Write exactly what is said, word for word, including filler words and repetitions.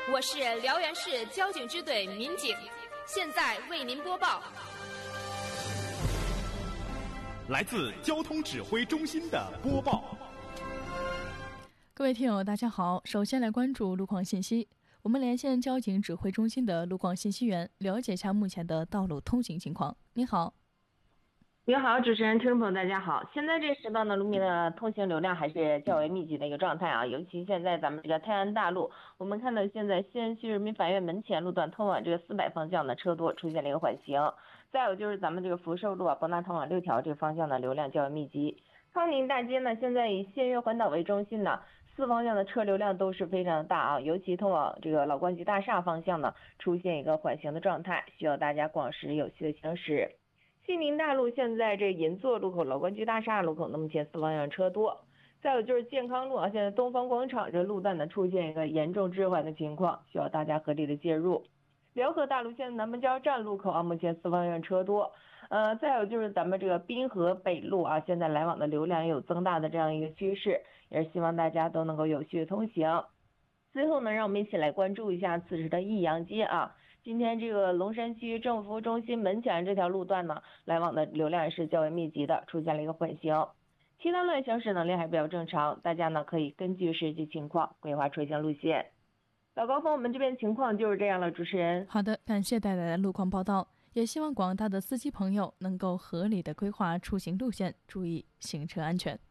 我是辽源市交警支队民警，现在为您播报。 来自交通指挥中心的播报。 各位听友大家好，首先来关注路况信息。我们连线交警指挥中心的路况信息员，了解一下目前的道路通行情况。你好。 你好，主持人，听众朋友大家好。现在这时段呢，路面的通行流量还是较为密集的一个状态啊，尤其现在咱们这个泰安大路，我们看到现在西安区人民法院门前路段通往这个四百方向的车多，出现了一个缓行。再有就是咱们这个福寿路啊、博纳通往六条这个方向的流量较为密集。康宁大街呢，现在以县岳环岛为中心呢，四方向的车流量都是非常的大啊，尤其通往这个老关局大厦方向呢，出现一个缓行的状态，需要大家广识有序的行驶。西宁大路现在这银座路口、老关局大厦路口，那目前四方向车多。再有就是健康路啊，现在东方广场这路段呢出现一个严重滞缓的情况，需要大家合理的介入。辽河大路现在南门加油站路口啊，目前四方向车多。呃，再有就是咱们这个滨河北路啊，现在来往的流量也有增大的这样一个趋势，也是希望大家都能够有序通行。最后呢，让我们一起来关注一下此时的益阳街啊。今天这个龙山区政服务中心门前这条路段呢，来往的流量也是较为密集的，出现了一个缓行。其他路行驶能力还比较正常，大家呢可以根据实际情况规划出行路线。老高峰，我们这边情况就是这样了，主持人。 好的，感谢带来的路况报道，也希望广大的司机朋友能够合理的规划出行路线，注意行车安全。